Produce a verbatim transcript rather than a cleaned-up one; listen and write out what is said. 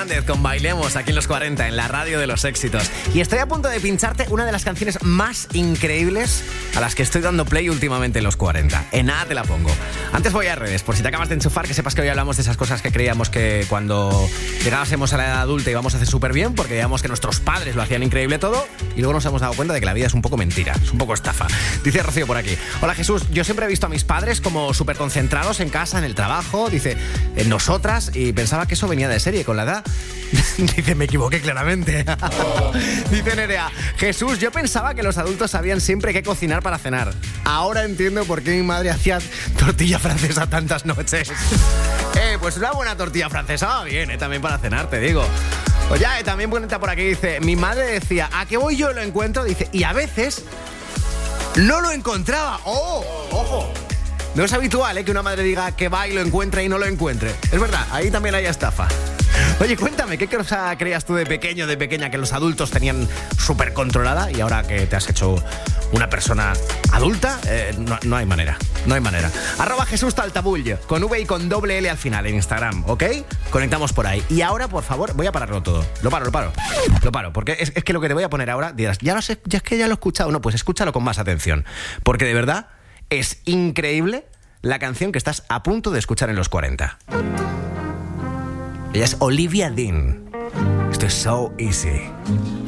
Fernández con Bailemos aquí en los cuarenta, en la radio de los éxitos. Y estoy a punto de pincharte una de las canciones más increíbles a las que estoy dando play últimamente en los cuarenta. En nada te la pongo. Antes voy a redes, por si te acabas de enchufar, que sepas que hoy hablamos de esas cosas que creíamos que cuando llegásemos a la edad adulta íbamos a hacer súper bien, porque veíamos que nuestros padres lo hacían increíble todo, y luego nos hemos dado cuenta de que la vida es un poco mentira, es un poco estafa. Dice Rocío por aquí: hola Jesús, yo siempre he visto a mis padres como súper concentrados en casa, en el trabajo, dice, en nosotras, y pensaba que eso venía de serie con la edad. Dice, me equivoqué claramente. Dice Nerea: Jesús, yo pensaba que los adultos sabían siempre qué cocinar para cenar. Ahora entiendo por qué mi madre hacía tortilla francesa tantas noches. Eh, pues una buena tortilla francesa va bien, eh, también para cenar, te digo. Oye, eh, también cuenta por aquí, dice, mi madre decía, ¿a qué voy yo lo encuentro? Dice, y a veces no lo encontraba. ¡Oh! ¡Ojo! No es habitual, ¿eh?, que una madre diga que va y lo encuentra y no lo encuentre. Es verdad, ahí también hay estafa. Oye, cuéntame, ¿qué cosa creías tú de pequeño, de pequeña, que los adultos tenían súper controlada y ahora que te has hecho una persona adulta, eh, no, no hay manera, no hay manera. Arroba Jesús Taltabull, con V y con doble L al final en Instagram, ¿ok? Conectamos por ahí. Y ahora, por favor, voy a pararlo todo. Lo paro, lo paro. Lo paro, porque es, es que lo que te voy a poner ahora, dirás, ya, lo sé, ya es que ya lo he escuchado. No, pues escúchalo con más atención. Porque de verdad es increíble la canción que estás a punto de escuchar en los cuarenta. Ella es Olivia Dean. Esto es So Easy.